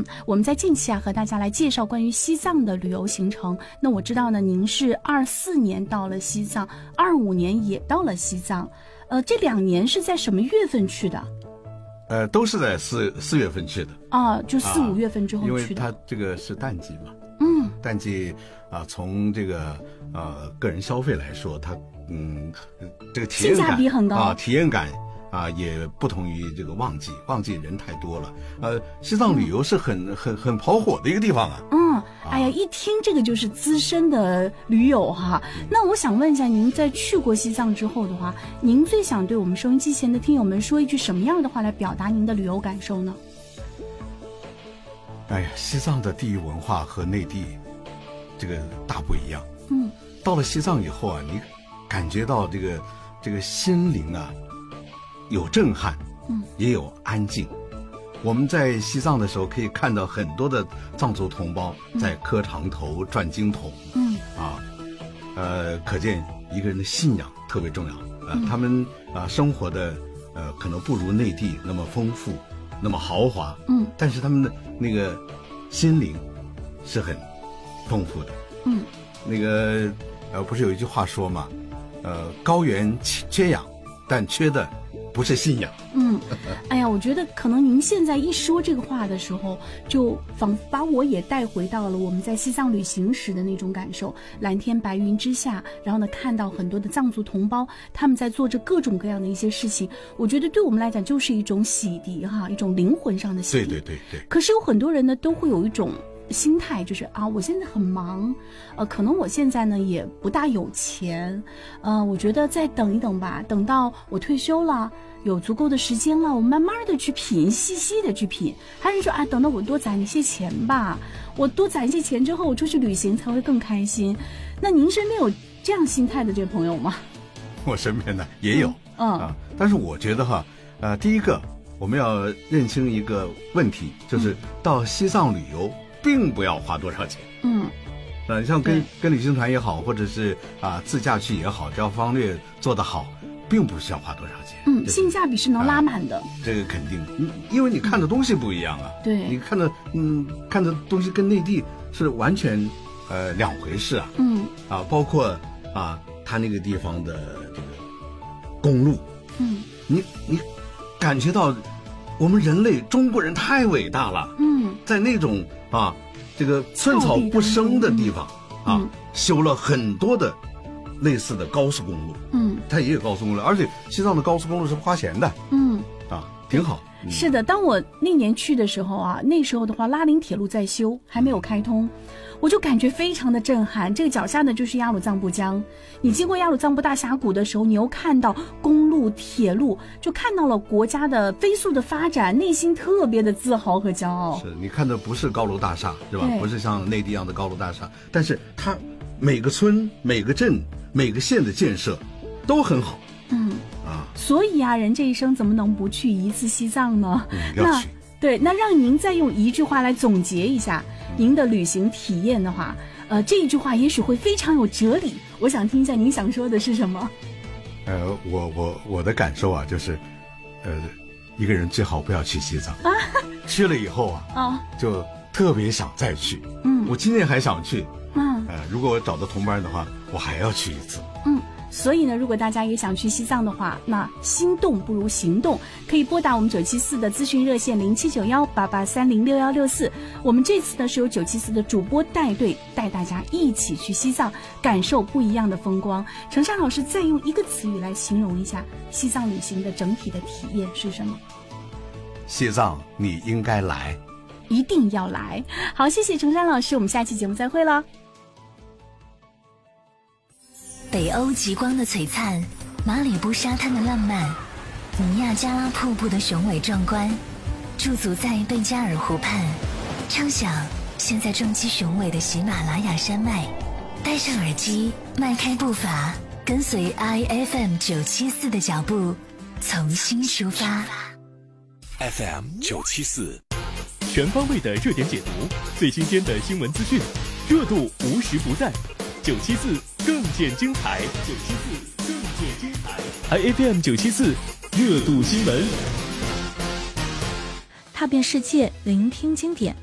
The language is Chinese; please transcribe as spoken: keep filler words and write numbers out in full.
我们在近期啊和大家来介绍关于西藏的旅游行程。那我知道呢，您是二四年到了西藏，二五年也到了西藏，呃，这两年是在什么月份去的？ 呃，都是在四四月份去的啊，就四五月份之后去的， 因为它这个是淡季嘛。 嗯， 淡季啊，从这个呃个人消费来说，它嗯这个体验感性价比很高啊，体验感。啊，也不同于这个旺季，旺季人太多了。呃，西藏旅游是很、嗯、很很跑火的一个地方啊。 嗯，哎呀，一听这个就是资深的驴友哈。嗯、那我想问一下，您在去过西藏之后的话，您最想对我们收音机前的听友们说一句什么样的话来表达您的旅游感受呢？ 哎呀，西藏的地域文化和内地这个大不一样。 嗯， 到了西藏以后啊，你感觉到这个这个心灵啊。有震撼，嗯，也有安静。我们在西藏的时候可以看到很多的藏族同胞在磕长头、嗯、转经筒，嗯啊，呃，可见一个人的信仰特别重要。呃，嗯、他们啊、呃、生活的呃可能不如内地那么丰富，那么豪华，嗯，但是他们的那个心灵是很丰富的，嗯，那个呃不是有一句话说嘛，呃，高原缺氧，但缺的。不是信仰。 嗯，哎呀，我觉得可能您现在一说这个话的时候，就仿佛把我也带回到了我们在西藏旅行时的那种感受。蓝天白云之下，然后呢，看到很多的藏族同胞，他们在做着各种各样的一些事情。我觉得对我们来讲就是一种洗涤哈，一种灵魂上的洗涤。 对对对对。 可是有很多人呢，都会有一种心态，就是啊，我现在很忙，呃，可能我现在呢也不大有钱，呃，我觉得再等一等吧，等到我退休了。有足够的时间了，我慢慢的去品，细细的去品。还是说啊，等到我多攒一些钱吧，我多攒一些钱之后，我出去旅行才会更开心。那您身边有这样心态的这位朋友吗？ 我身边呢也有， 嗯, 嗯啊，但是我觉得哈，呃，第一个我们要认清一个问题，就是到西藏旅游并不要花多少钱。嗯，呃，像跟跟旅行团也好，或者是啊自驾去也好，只要方略做得好。并不需要花多少钱， 嗯，性价比是能拉满的， 啊、这个肯定，因为你看的东西不一样啊， 对， 你看的，嗯，看的东西跟内地是完全，呃，两回事啊，嗯，啊，包括啊，他那个地方的这个公路，嗯，你你感觉到我们人类中国人太伟大了，嗯，在那种啊这个寸草不生的地方、嗯、啊，修了很多的。类似的高速公路，嗯，它也有高速公路，而且西藏的高速公路是花钱的，嗯，啊，挺好。嗯、 是的，当我那年去的时候啊，那时候的话，拉林铁路在修，还没有开通，我就感觉非常的震撼。这个脚下呢就是雅鲁藏布江，你经过雅鲁藏布大峡谷的时候，你又看到公路、铁路，就看到了国家的飞速的发展，内心特别的自豪和骄傲。 是你看的不是高楼大厦，是吧？不是像内地一样的高楼大厦，但是它每个村、每个镇。每个县的建设都很好，嗯啊， 所以啊，人这一生怎么能不去一次西藏呢？ 嗯，要去。 对，那让您再用一句话来总结一下您的旅行体验的话，呃，这一句话也许会非常有哲理。我想听一下您想说的是什么？ 呃，我我我的感受啊，就是，呃，一个人最好不要去西藏，啊、去了以后啊，啊，就特别想再去。嗯，我今年还想去。嗯，呃，如果我找到同伴的话，我还要去一次。 嗯，所以呢，如果大家也想去西藏的话，那心动不如行动，可以拨打我们九七四的咨询热线零七九幺八八三零六幺六四。我们这次呢是由九七四的主播带队，带大家一起去西藏，感受不一样的风光。程山老师再用一个词语来形容一下西藏旅行的整体的体验是什么？ 西藏你应该来， 一定要来。好，谢谢程山老师，我们下期节目再会了。 北欧极光的璀璨，马里布沙滩的浪漫，尼亚加拉瀑布的雄伟壮观，驻足在贝加尔湖畔，畅想现在撞击雄伟的喜马拉雅山脉。戴上耳机，迈开步伐，跟随 I F M 九七四的脚步，从新出发。 F M 九七四，全方位的热点解读，最新鲜的新闻资讯，热度无时不在。九七四更见精彩，九七四更见精彩。I F M 九七四热度新闻， 踏遍世界，聆听经典。